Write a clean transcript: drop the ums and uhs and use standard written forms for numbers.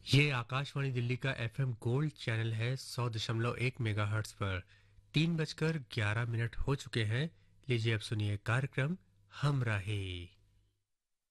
ये आकाशवाणी दिल्ली का FM gold channel है 100.1 मेगाहर्ट्ज पर 3 बजकर 11 मिनट हो चुके हैं। लीजिए अब सुनिए कार्यक्रम हम राही।